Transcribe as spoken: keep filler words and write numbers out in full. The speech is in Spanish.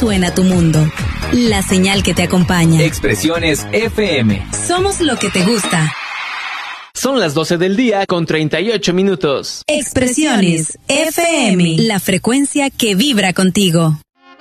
suena tu mundo. La señal que te acompaña. Expresiones F M. Somos lo que te gusta. Son las doce del día con treinta y ocho minutos. Expresiones F M. La frecuencia que vibra contigo.